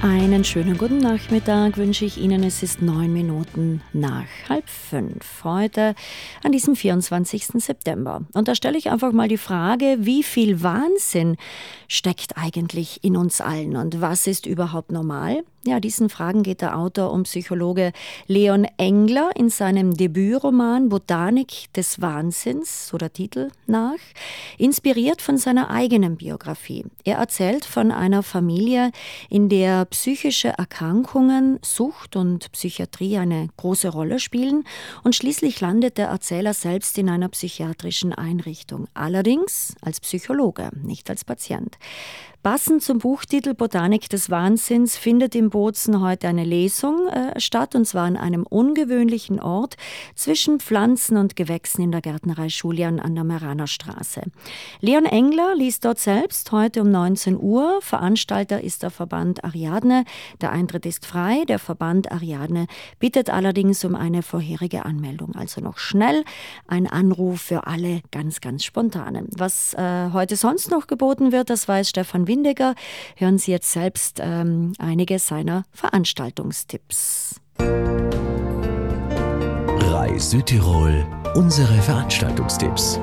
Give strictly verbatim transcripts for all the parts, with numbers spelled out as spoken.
Einen schönen guten Nachmittag wünsche ich Ihnen. Es ist neun Minuten nach halb fünf. Heute an diesem vierundzwanzigsten September. Und da stelle ich einfach mal die Frage, wie viel Wahnsinn steckt eigentlich in uns allen und was ist überhaupt normal? Ja, diesen Fragen geht der Autor und Psychologe Leon Engler in seinem Debütroman Botanik des Wahnsinns, so der Titel, nach, inspiriert von seiner eigenen Biografie. Er erzählt von einer Familie, in der psychische Erkrankungen, Sucht und Psychiatrie eine große Rolle spielen, und schließlich landet der Erzähler selbst in einer psychiatrischen Einrichtung, allerdings als Psychologe, nicht als Patient. Passend zum Buchtitel Botanik des Wahnsinns findet in Bozen heute eine Lesung äh, statt, und zwar an einem ungewöhnlichen Ort zwischen Pflanzen und Gewächsen in der Gärtnerei Julian an der Meraner Straße. Leon Engler liest dort selbst heute um neunzehn Uhr. Veranstalter ist der Verband Ariadne. Der Eintritt ist frei. Der Verband Ariadne bittet allerdings um eine vorherige Anmeldung. Also noch schnell ein Anruf für alle ganz, ganz spontane. Was äh, heute sonst noch geboten wird, das weiß Stefan Windecker. Hören Sie jetzt selbst ähm, einige seiner Veranstaltungstipps. RAI Südtirol, unsere Veranstaltungstipps.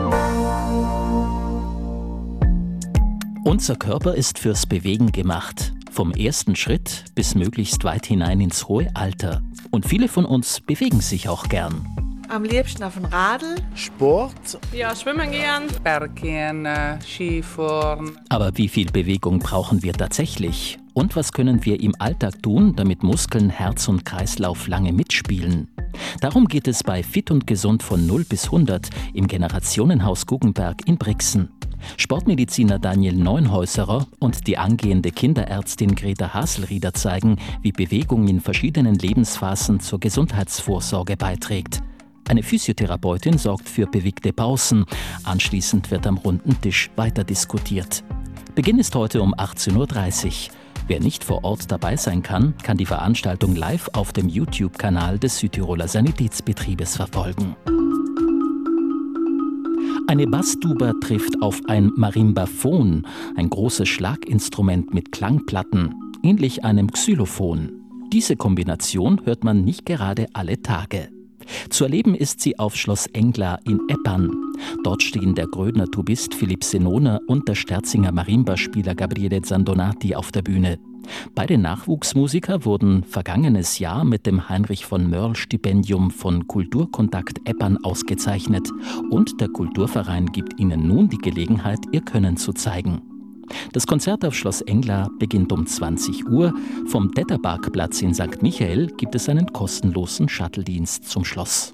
Unser Körper ist fürs Bewegen gemacht. Vom ersten Schritt bis möglichst weit hinein ins hohe Alter. Und viele von uns bewegen sich auch gern. Am liebsten auf dem Radl. Sport. Ja, schwimmen gehen. Bergehen, äh, Skifahren. Aber wie viel Bewegung brauchen wir tatsächlich? Und was können wir im Alltag tun, damit Muskeln, Herz und Kreislauf lange mitspielen? Darum geht es bei Fit und Gesund von null bis hundert im Generationenhaus Guggenberg in Brixen. Sportmediziner Daniel Neunhäuserer und die angehende Kinderärztin Greta Haselrieder zeigen, wie Bewegung in verschiedenen Lebensphasen zur Gesundheitsvorsorge beiträgt. Eine Physiotherapeutin sorgt für bewegte Pausen. Anschließend wird am runden Tisch weiter diskutiert. Beginn ist heute um achtzehn Uhr dreißig. Wer nicht vor Ort dabei sein kann, kann die Veranstaltung live auf dem YouTube-Kanal des Südtiroler Sanitätsbetriebes verfolgen. Eine Basstuba trifft auf ein Marimbaphon, ein großes Schlaginstrument mit Klangplatten, ähnlich einem Xylophon. Diese Kombination hört man nicht gerade alle Tage. Zu erleben ist sie auf Schloss Engler in Eppern. Dort stehen der Grödner Tubist Philipp Senoner und der Sterzinger Marimba-Spieler Gabriele Zandonati auf der Bühne. Beide Nachwuchsmusiker wurden vergangenes Jahr mit dem Heinrich-von-Mörl-Stipendium von Kulturkontakt Eppern ausgezeichnet. Und der Kulturverein gibt ihnen nun die Gelegenheit, ihr Können zu zeigen. Das Konzert auf Schloss Engler beginnt um zwanzig Uhr. Vom Detterparkplatz in Sankt Michael gibt es einen kostenlosen Shuttle-Dienst zum Schloss.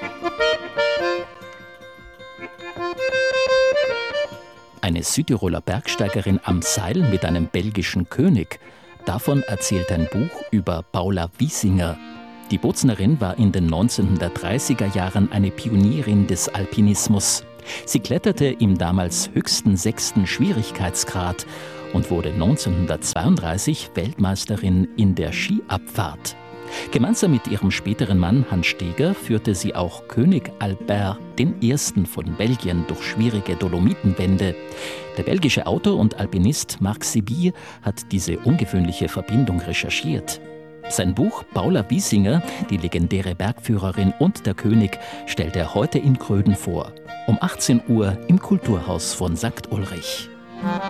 Eine Südtiroler Bergsteigerin am Seil mit einem belgischen König. Davon erzählt ein Buch über Paula Wiesinger. Die Boznerin war in den neunzehnhundertdreißiger Jahren eine Pionierin des Alpinismus. Sie kletterte im damals höchsten sechsten Schwierigkeitsgrad und wurde neunzehnhundertzweiunddreißig Weltmeisterin in der Skiabfahrt. Gemeinsam mit ihrem späteren Mann Hans Steger führte sie auch König Albert I. von Belgien durch schwierige Dolomitenwände. Der belgische Autor und Alpinist Marc Sibille hat diese ungewöhnliche Verbindung recherchiert. Sein Buch Paula Wiesinger, die legendäre Bergführerin und der König, stellt er heute in Gröden vor. Um achtzehn Uhr im Kulturhaus von Sankt Ulrich.